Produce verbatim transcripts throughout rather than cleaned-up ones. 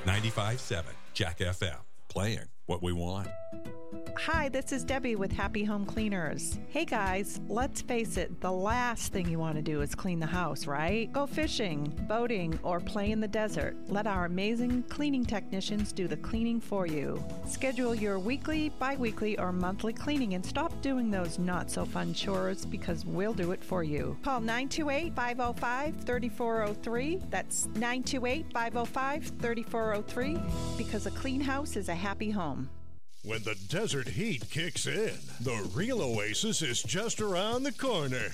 ninety-five point seven Jack F M, playing what we want. Hi, this is Debbie with Happy Home Cleaners. Hey guys, let's face it, the last thing you want to do is clean the house, right? Go fishing, boating, or play in the desert. Let our amazing cleaning technicians do the cleaning for you. Schedule your weekly, bi-weekly, or monthly cleaning and stop doing those not-so-fun chores because we'll do it for you. Call nine two eight, five oh five, three four oh three. That's nine two eight, five oh five, three four oh three because a clean house is a happy home. When the desert heat kicks in, the real oasis is just around the corner.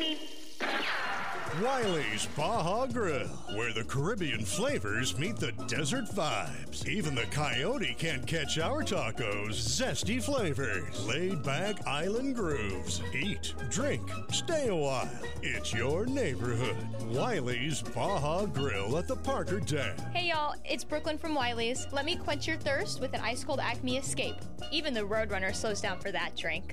Wiley's Baja Grill, where the Caribbean flavors meet the desert vibes. Even the coyote can't catch our tacos' zesty flavors. Laid-back island grooves. Eat, drink, stay a while. It's your neighborhood. Wiley's Baja Grill at the Parker Dam. Hey y'all, it's Brooklyn from Wiley's. Let me quench your thirst with an ice-cold Acme Escape. Even the Roadrunner slows down for that drink.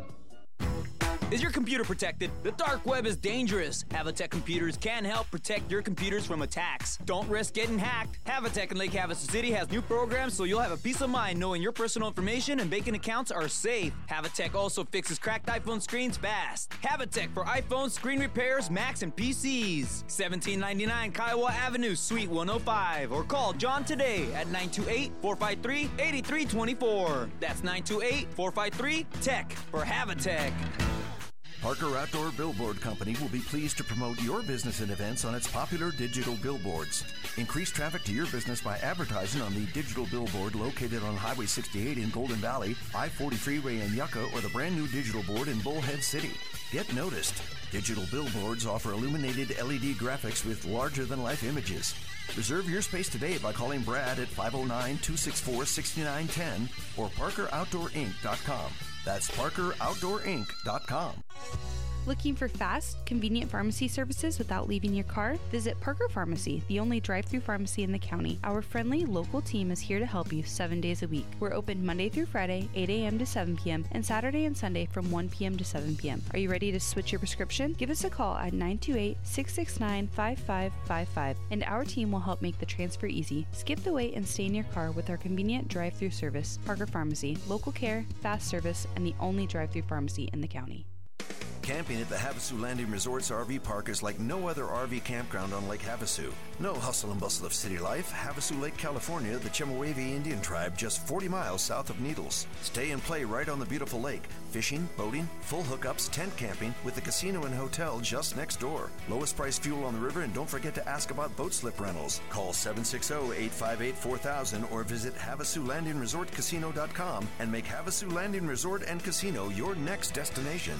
Is your computer protected? The dark web is dangerous. Havatech Computers can help protect your computers from attacks. Don't risk getting hacked. Havatech in Lake Havasu City has new programs so you'll have a peace of mind knowing your personal information and banking accounts are safe. Havatech also fixes cracked iPhone screens fast. Havatech for iPhone screen repairs, Macs, and P Cs. seventeen ninety-nine Kiowa Avenue, Suite one oh five. Or call John today at nine two eight, four five three, eight three two four. That's nine two eight, four five three, T E C for Havatech. Parker Outdoor Billboard Company will be pleased to promote your business and events on its popular digital billboards. Increase traffic to your business by advertising on the digital billboard located on Highway sixty-eight in Golden Valley, I forty freeway in Yucca, or the brand new digital board in Bullhead City. Get noticed. Digital billboards offer illuminated L E D graphics with larger-than-life images. Reserve your space today by calling Brad at five oh nine, two six four, six nine one zero or parker outdoor inc dot com. That's parker outdoor inc dot com. Looking for fast, convenient pharmacy services without leaving your car? Visit Parker Pharmacy, the only drive-through pharmacy in the county. Our friendly local team is here to help you seven days a week. We're open Monday through Friday, eight a.m. to seven p.m., and Saturday and Sunday from one p.m. to seven p.m. Are you ready to switch your prescription? Give us a call at nine two eight, six six nine, five five five five, and our team will help make the transfer easy. Skip the wait and stay in your car with our convenient drive-through service. Parker Pharmacy, local care, fast service, and the only drive-through pharmacy in the county. Camping at the Havasu Landing Resort's R V park is like no other R V campground on Lake Havasu. No hustle and bustle of city life. Havasu Lake, California, the Chemehuevi Indian tribe, just forty miles south of Needles. Stay and play right on the beautiful lake. Fishing, boating, full hookups, tent camping, with the casino and hotel just next door. Lowest price fuel on the river, and don't forget to ask about boat slip rentals. Call seven six zero, eight five eight, four thousand or visit Havasu Landing Resort Casino dot com and make Havasu Landing Resort and Casino your next destination.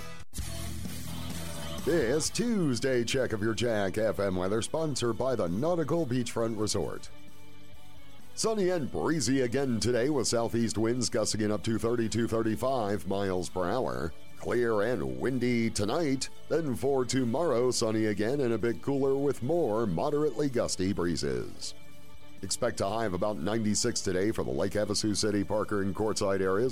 This Tuesday check of your Jack F M weather sponsored by the Nautical Beachfront Resort. Sunny and breezy again today with southeast winds gusting up to thirty-two, thirty-five miles per hour. Clear and windy tonight. Then for tomorrow, sunny again and a bit cooler with more moderately gusty breezes. Expect a high of about ninety-six today for the Lake Havasu City, Parker, and Quartzsite areas.